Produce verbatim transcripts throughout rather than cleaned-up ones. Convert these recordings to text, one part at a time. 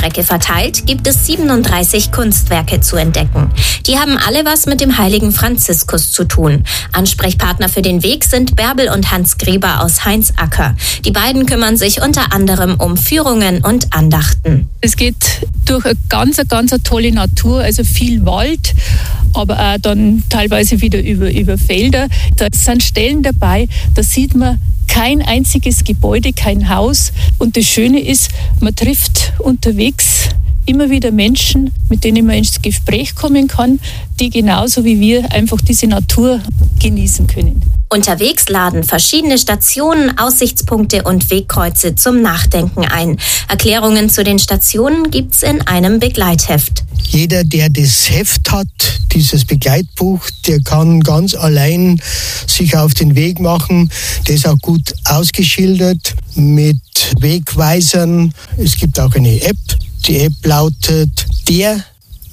Strecke verteilt gibt es siebenunddreißig Kunstwerke zu entdecken. Die haben alle was mit dem heiligen Franziskus zu tun. Ansprechpartner für den Weg sind Bärbel und Hans Gräber aus Heinzacker. Die beiden kümmern sich unter anderem um Führungen und Andachten. Es geht durch eine ganz, ganz eine tolle Natur, also viel Wald, aber auch dann teilweise wieder über, über Felder. Da sind Stellen dabei, da sieht man kein einziges Gebäude, kein Haus. Und das Schöne ist, man trifft unterwegs immer wieder Menschen, mit denen man ins Gespräch kommen kann, die genauso wie wir einfach diese Natur genießen können. Unterwegs laden verschiedene Stationen, Aussichtspunkte und Wegkreuze zum Nachdenken ein. Erklärungen zu den Stationen gibt's in einem Begleitheft. Jeder, der das Heft hat, dieses Begleitbuch, der kann ganz allein sich auf den Weg machen. Das ist auch gut ausgeschildert mit Wegweisern. Es gibt auch eine App. Die App lautet der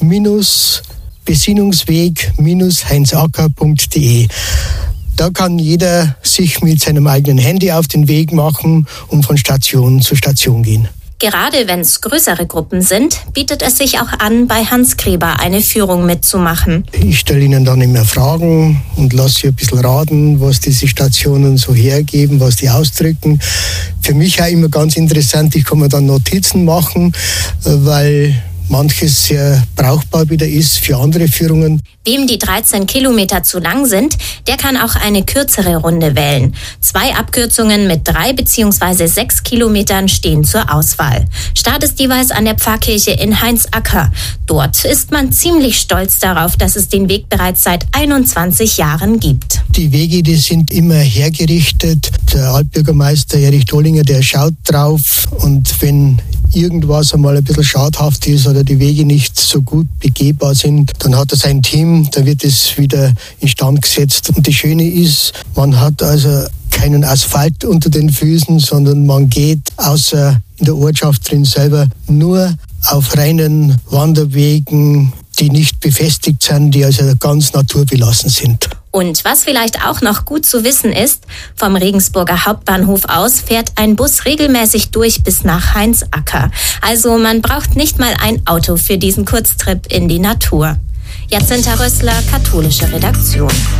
Besinnungsweg heinzacker punkt de. Da kann jeder sich mit seinem eigenen Handy auf den Weg machen und von Station zu Station gehen. Gerade wenn es größere Gruppen sind, bietet es sich auch an, bei Hans Gräber eine Führung mitzumachen. Ich stelle Ihnen dann immer Fragen und lasse Sie ein bisschen raten, was diese Stationen so hergeben, was die ausdrücken. Für mich auch immer ganz interessant, ich kann mir dann Notizen machen, weil manches sehr brauchbar wieder ist für andere Führungen. Wem die dreizehn Kilometer zu lang sind, der kann auch eine kürzere Runde wählen. Zwei Abkürzungen mit drei bzw. sechs Kilometern stehen zur Auswahl. Start ist jeweils an der Pfarrkirche in Heinzacker. Dort ist man ziemlich stolz darauf, dass es den Weg bereits seit einundzwanzig Jahren gibt. Die Wege, die sind immer hergerichtet. Der Altbürgermeister Erich Dollinger, der schaut drauf, und wenn irgendwas einmal ein bisschen schadhaft ist oder die Wege nicht so gut begehbar sind, dann hat er sein Team, da wird es wieder instand gesetzt. Und das Schöne ist, man hat also keinen Asphalt unter den Füßen, sondern man geht außer in der Ortschaft drin selber nur auf reinen Wanderwegen, die nicht befestigt sind, die also ganz naturbelassen sind. Und was vielleicht auch noch gut zu wissen ist, vom Regensburger Hauptbahnhof aus fährt ein Bus regelmäßig durch bis nach Heinzacker. Also man braucht nicht mal ein Auto für diesen Kurztrip in die Natur. Jacinta Rössler, katholische Redaktion.